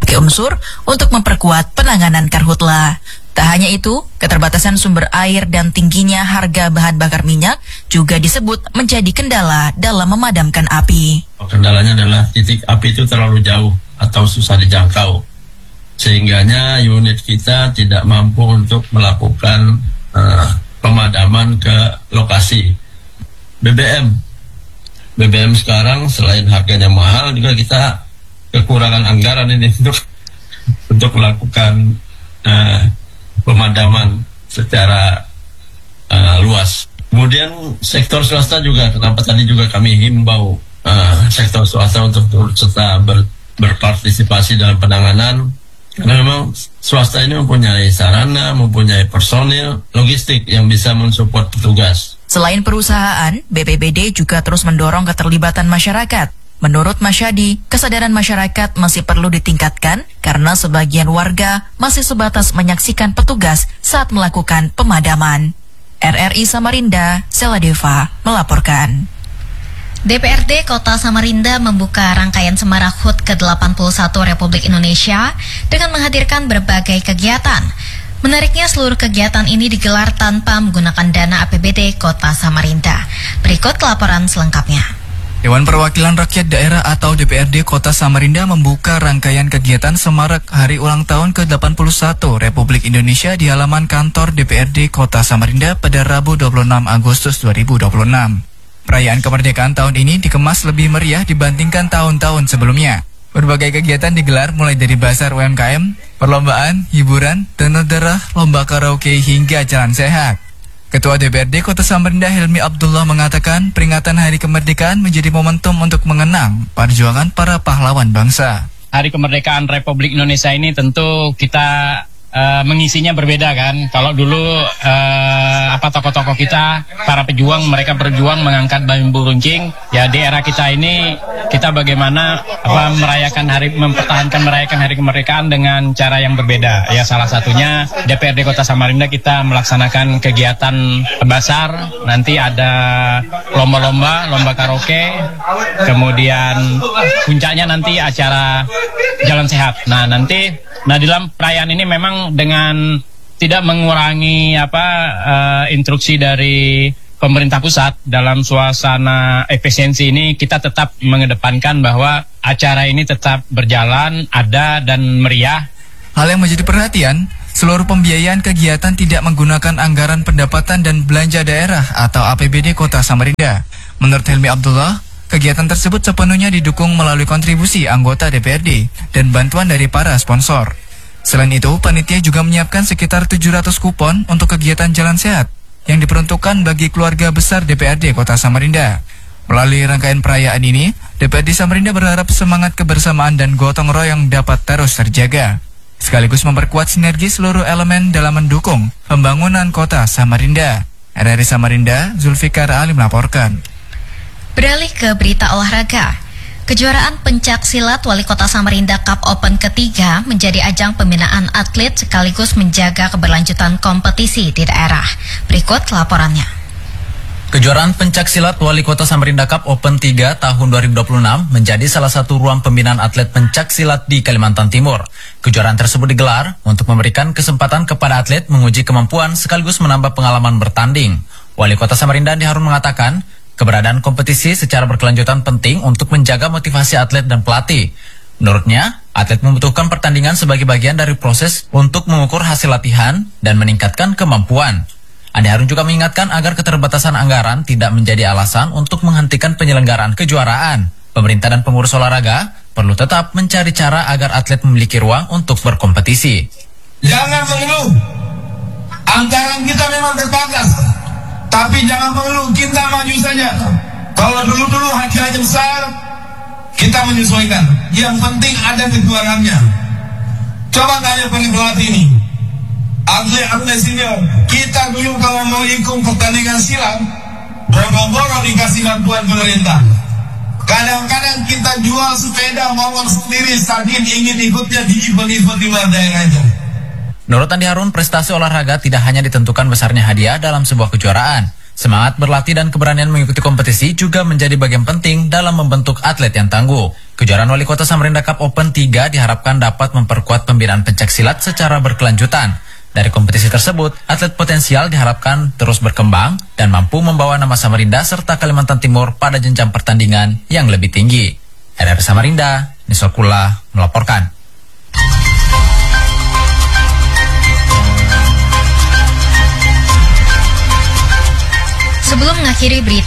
sebagai unsur untuk memperkuat penanganan karhutla. Tak hanya itu, keterbatasan sumber air dan tingginya harga bahan bakar minyak juga disebut menjadi kendala dalam memadamkan api. Kendalanya adalah titik api itu terlalu jauh atau susah dijangkau, sehingganya unit kita tidak mampu untuk melakukan pemadaman ke lokasi. BBM sekarang selain harganya mahal juga kita kekurangan anggaran ini untuk melakukan pemadaman secara luas. Kemudian sektor swasta juga, kenapa tadi juga kami himbau sektor swasta untuk turut serta berpartisipasi dalam penanganan, karena memang swasta ini mempunyai sarana, mempunyai personil, logistik yang bisa mensupport petugas. Selain perusahaan, BPBD juga terus mendorong keterlibatan masyarakat. Menurut Masyadi, kesadaran masyarakat masih perlu ditingkatkan karena sebagian warga masih sebatas menyaksikan petugas saat melakukan pemadaman. RRI Samarinda, Seladeva melaporkan. DPRD Kota Samarinda membuka rangkaian Semarak HUT ke-81 Republik Indonesia dengan menghadirkan berbagai kegiatan. Menariknya, seluruh kegiatan ini digelar tanpa menggunakan dana APBD Kota Samarinda. Berikut laporan selengkapnya. Dewan Perwakilan Rakyat Daerah atau DPRD Kota Samarinda membuka rangkaian kegiatan Semarak Hari Ulang Tahun ke-81 Republik Indonesia di halaman kantor DPRD Kota Samarinda pada Rabu 26 Agustus 2026. Perayaan kemerdekaan tahun ini dikemas lebih meriah dibandingkan tahun-tahun sebelumnya. Berbagai kegiatan digelar mulai dari bazar UMKM, perlombaan, hiburan, donor darah, lomba karaoke hingga jalan sehat. Ketua DPRD Kota Samarinda Hilmi Abdullah mengatakan peringatan Hari Kemerdekaan menjadi momentum untuk mengenang perjuangan para pahlawan bangsa. Hari Kemerdekaan Republik Indonesia ini tentu kita mengisinya berbeda kan. Kalau dulu tokoh-tokoh kita, para pejuang, mereka berjuang mengangkat bambu runcing. Ya di era kita ini kita bagaimana mempertahankan merayakan Hari Kemerdekaan dengan cara yang berbeda. Ya salah satunya DPRD Kota Samarinda kita melaksanakan kegiatan bazar. Nanti ada lomba karaoke. Kemudian puncaknya nanti acara jalan sehat. Nah dalam perayaan ini memang dengan tidak mengurangi instruksi dari pemerintah pusat dalam suasana efisiensi ini, kita tetap mengedepankan bahwa acara ini tetap berjalan, ada dan meriah. Hal yang menjadi perhatian, seluruh pembiayaan kegiatan tidak menggunakan anggaran pendapatan dan belanja daerah atau APBD Kota Samarinda. Menurut Hilmi Abdullah, kegiatan tersebut sepenuhnya didukung melalui kontribusi anggota DPRD dan bantuan dari para sponsor. Selain itu, panitia juga menyiapkan sekitar 700 kupon untuk kegiatan jalan sehat yang diperuntukkan bagi keluarga besar DPRD Kota Samarinda. Melalui rangkaian perayaan ini, DPRD Samarinda berharap semangat kebersamaan dan gotong royong dapat terus terjaga, sekaligus memperkuat sinergi seluruh elemen dalam mendukung pembangunan Kota Samarinda. RRI Samarinda, Zulfikar Ali melaporkan. Beralih ke berita olahraga. Kejuaraan pencak silat Wali Kota Samarinda Cup Open ketiga menjadi ajang pembinaan atlet sekaligus menjaga keberlanjutan kompetisi di daerah. Berikut laporannya. Kejuaraan pencak silat Wali Kota Samarinda Cup Open 3 tahun 2026 menjadi salah satu ruang pembinaan atlet pencak silat di Kalimantan Timur. Kejuaraan tersebut digelar untuk memberikan kesempatan kepada atlet menguji kemampuan sekaligus menambah pengalaman bertanding. Wali Kota Samarinda Andi Harun mengatakan, keberadaan kompetisi secara berkelanjutan penting untuk menjaga motivasi atlet dan pelatih. Menurutnya, atlet membutuhkan pertandingan sebagai bagian dari proses untuk mengukur hasil latihan dan meningkatkan kemampuan. Andi Harun juga mengingatkan agar keterbatasan anggaran tidak menjadi alasan untuk menghentikan penyelenggaraan kejuaraan. Pemerintah dan pengurus olahraga perlu tetap mencari cara agar atlet memiliki ruang untuk berkompetisi. Jangan mengeluh. Anggaran kita memang terbatas. Tapi jangan mengeluh, kita maju saja. Kalau dulu hadiahnya besar, kita menyesuaikan. Yang penting ada kejuaraannya. Coba tanya pelatih ini, atlet senior. Kita dulu kalau mau ikut pertandingan silat, boro-boro dikasih bantuan pemerintah. Kadang-kadang kita jual sepeda motor sendiri, saking ingin ikutnya di event-event di luar daerah itu. Menurut Andi Harun, prestasi olahraga tidak hanya ditentukan besarnya hadiah dalam sebuah kejuaraan. Semangat berlatih dan keberanian mengikuti kompetisi juga menjadi bagian penting dalam membentuk atlet yang tangguh. Kejuaraan Wali Kota Samarinda Cup Open 3 diharapkan dapat memperkuat pembinaan pencaksilat secara berkelanjutan. Dari kompetisi tersebut, atlet potensial diharapkan terus berkembang dan mampu membawa nama Samarinda serta Kalimantan Timur pada jenjang pertandingan yang lebih tinggi. RRI Samarinda, Nisol Kula melaporkan. Sebelum mengakhiri berita